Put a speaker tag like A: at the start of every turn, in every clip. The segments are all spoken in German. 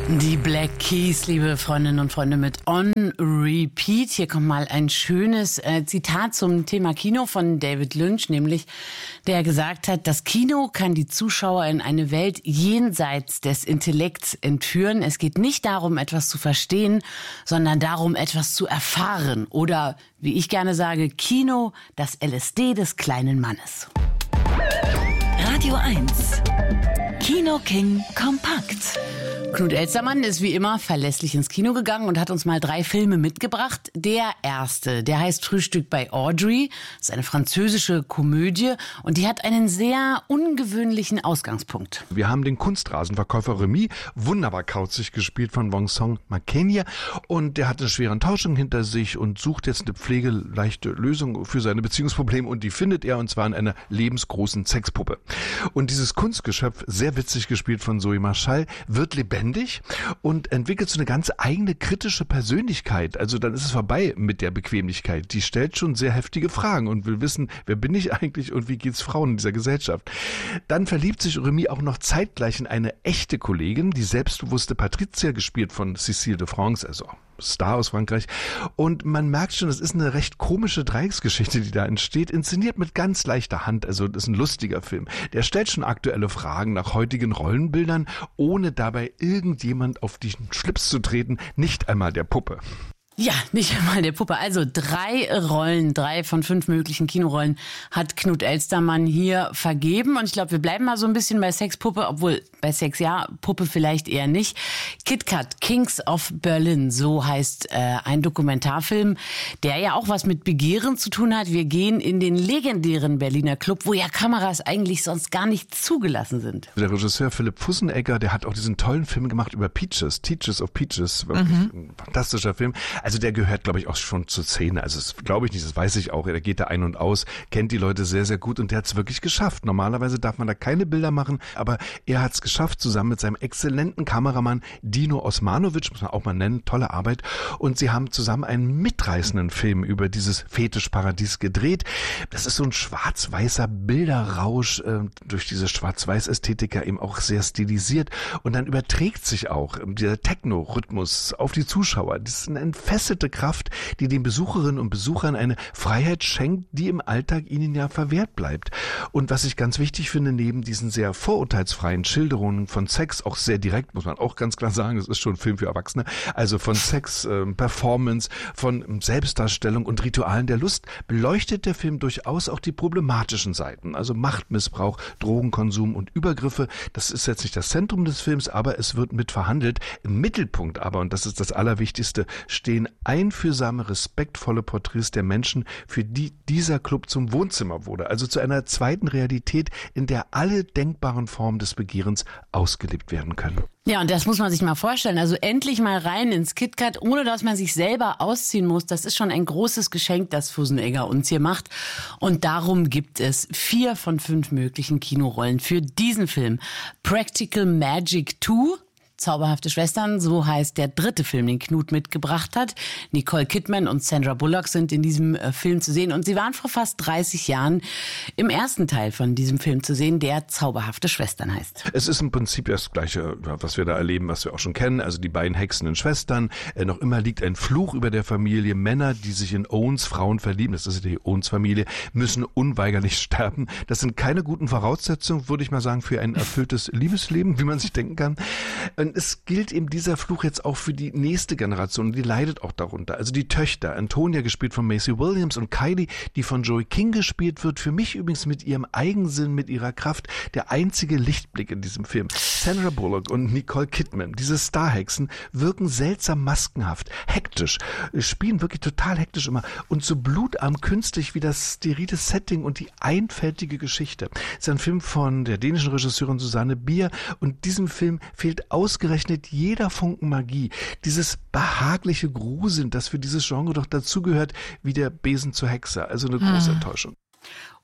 A: Die Black Keys, liebe Freundinnen und Freunde, mit On Repeat. Hier kommt mal ein schönes Zitat zum Thema Kino von David Lynch, nämlich der gesagt hat, das Kino kann die Zuschauer in eine Welt jenseits des Intellekts entführen. Es geht nicht darum, etwas zu verstehen, sondern darum, etwas zu erfahren. Oder, wie ich gerne sage, Kino, das LSD des kleinen Mannes.
B: Radio 1 Kino King Kompakt.
A: Knut Elstermann ist wie immer verlässlich ins Kino gegangen und hat uns mal 3 Filme mitgebracht. Der erste, der heißt Frühstück bei Audrey. Das ist eine französische Komödie und die hat einen sehr ungewöhnlichen Ausgangspunkt.
C: Wir haben den Kunstrasenverkäufer Remy, wunderbar kauzig gespielt von Vincent Macaigne, und der hat eine schwere Enttäuschung hinter sich und sucht jetzt eine pflegeleichte Lösung für seine Beziehungsprobleme, und die findet er, und zwar in einer lebensgroßen Sexpuppe. Und dieses Kunstgeschöpf, sehr witzig gespielt von Zoe Marschall, wird lebendig und entwickelt so eine ganz eigene kritische Persönlichkeit. Also dann ist es vorbei mit der Bequemlichkeit. Die stellt schon sehr heftige Fragen und will wissen, wer bin ich eigentlich und wie geht's Frauen in dieser Gesellschaft. Dann verliebt sich Remy auch noch zeitgleich in eine echte Kollegin, die selbstbewusste Patricia, gespielt von Cécile de France, also Star aus Frankreich. Und man merkt schon, das ist eine recht komische Dreiecksgeschichte, die da entsteht, inszeniert mit ganz leichter Hand. Also das ist ein lustiger Film. Der stellt schon aktuelle Fragen nach heutigen Rollenbildern, ohne dabei irgendjemand auf die Schlips zu treten, nicht einmal der Puppe.
A: Ja, nicht einmal der Puppe. Also 3 Rollen, 3 von 5 möglichen Kinorollen hat Knut Elstermann hier vergeben. Und ich glaube, wir bleiben mal so ein bisschen bei Sexpuppe, obwohl bei Sex ja, Puppe vielleicht eher nicht. KitKat, Kings of Berlin, so heißt ein Dokumentarfilm, der ja auch was mit Begehren zu tun hat. Wir gehen in den legendären Berliner Club, wo ja Kameras eigentlich sonst gar nicht zugelassen sind.
C: Der Regisseur Philipp Fussenegger, der hat auch diesen tollen Film gemacht über Peaches, Teachers of Peaches, wirklich ein fantastischer Film. Also der gehört, glaube ich, auch schon zur Szene. Also das glaube ich nicht, das weiß ich auch. Der geht da ein und aus, kennt die Leute sehr, sehr gut, und der hat es wirklich geschafft. Normalerweise darf man da keine Bilder machen, aber er hat es geschafft, zusammen mit seinem exzellenten Kameramann Dino Osmanovic, muss man auch mal nennen, tolle Arbeit. Und sie haben zusammen einen mitreißenden Film über dieses Fetischparadies gedreht. Das ist so ein schwarz-weißer Bilderrausch, durch diese Schwarz-Weiß-Ästhetiker eben auch sehr stilisiert. Und dann überträgt sich auch dieser Techno-Rhythmus auf die Zuschauer. Das ist eine entfesselte Kraft, die den Besucherinnen und Besuchern eine Freiheit schenkt, die im Alltag ihnen ja verwehrt bleibt. Und was ich ganz wichtig finde, neben diesen sehr vorurteilsfreien Schilderungen von Sex, auch sehr direkt, muss man auch ganz klar sagen, es ist schon ein Film für Erwachsene, also von Sex, Performance, von Selbstdarstellung und Ritualen der Lust, beleuchtet der Film durchaus auch die problematischen Seiten, also Machtmissbrauch, Drogenkonsum und Übergriffe. Das ist jetzt nicht das Zentrum des Films, aber es wird mit verhandelt. Im Mittelpunkt aber, und das ist das Allerwichtigste, stehen einfühlsame, respektvolle Porträts der Menschen, für die dieser Club zum Wohnzimmer wurde, also zu einer zweiten Realität, in der alle denkbaren Formen des Begehrens ausgelebt werden können.
A: Ja, und das muss man sich mal vorstellen. Also endlich mal rein ins KitKat, ohne dass man sich selber ausziehen muss. Das ist schon ein großes Geschenk, das Fussenegger uns hier macht. Und darum gibt es 4 von 5 möglichen Kinorollen für diesen Film. Practical Magic 2. Zauberhafte Schwestern, so heißt der 3. Film, den Knut mitgebracht hat. Nicole Kidman und Sandra Bullock sind in diesem Film zu sehen. Und sie waren vor fast 30 Jahren im ersten Teil von diesem Film zu sehen, der Zauberhafte Schwestern heißt.
C: Es ist im Prinzip das Gleiche, was wir da erleben, was wir auch schon kennen. Also die beiden hexenden Schwestern. Noch immer liegt ein Fluch über der Familie. Männer, die sich in Owens Frauen verlieben, das ist die Owens-Familie, müssen unweigerlich sterben. Das sind keine guten Voraussetzungen, würde ich mal sagen, für ein erfülltes Liebesleben, wie man sich denken kann. Es gilt eben dieser Fluch jetzt auch für die nächste Generation, die leidet auch darunter. Also die Töchter, Antonia, gespielt von Maisie Williams, und Kylie, die von Joey King gespielt wird, für mich übrigens mit ihrem Eigensinn, mit ihrer Kraft, der einzige Lichtblick in diesem Film. Sandra Bullock und Nicole Kidman, diese Starhexen, wirken seltsam maskenhaft, hektisch, spielen wirklich total hektisch immer und so blutarm künstlich wie das sterile Setting und die einfältige Geschichte. Es ist ein Film von der dänischen Regisseurin Susanne Bier, und diesem Film fehlt ausgerechnet jeder Funken Magie, dieses behagliche Gruseln, das für dieses Genre doch dazugehört, wie der Besen zur Hexe. Also eine große Enttäuschung.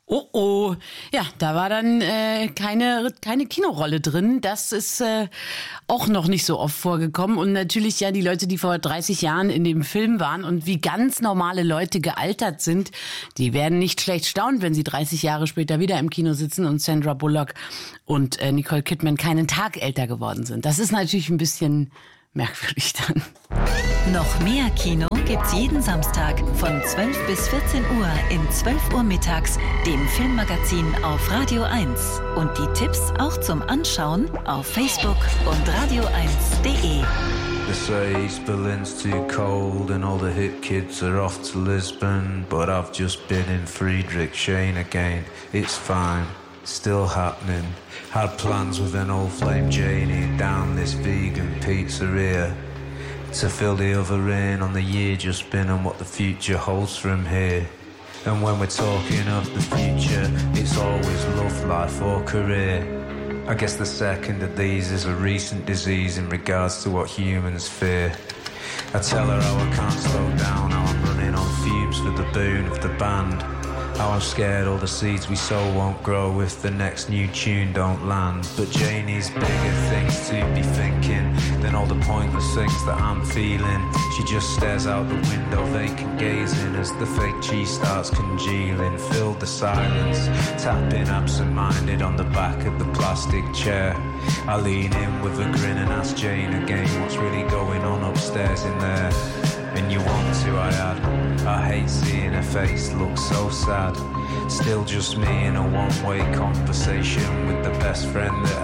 A: Oh, ja, da war dann keine Kinorolle drin. Das ist auch noch nicht so oft vorgekommen. Und natürlich ja die Leute, die vor 30 Jahren in dem Film waren und wie ganz normale Leute gealtert sind, die werden nicht schlecht staunen, wenn sie 30 Jahre später wieder im Kino sitzen und Sandra Bullock und Nicole Kidman keinen Tag älter geworden sind. Das ist natürlich ein bisschen merkwürdig dann.
B: Noch mehr Kino gibt's jeden Samstag von 12 bis 14 Uhr in 12 Uhr mittags, dem Filmmagazin auf Radio 1. Und die Tipps auch zum Anschauen auf Facebook und radio1.de.
D: They say East Berlin's too cold and all the hip kids are off to Lisbon. But I've just been in Friedrichshain again. It's fine, still happening. Had plans with an old flame Janie down this vegan pizzeria to fill the other in on the year just been and what the future holds from here. And when we're talking of the future, it's always love, life or career. I guess the second of these is a recent disease in regards to what humans fear. I tell her how I can't slow down, how I'm running on fumes for the boon of the band. How I'm scared all the seeds we sow won't grow if the next new tune don't land. But Janie's bigger things to be thinking than all the pointless things that I'm feeling. She just stares out the window, vacant gazing as the fake cheese starts congealing. Fill the silence, tapping absent-minded on the back of the plastic chair. I lean in with a grin and ask Jane again what's really going on upstairs in there. And you want to, I add. I hate seeing her face look so sad. Still just me in a one-way conversation with the best friend that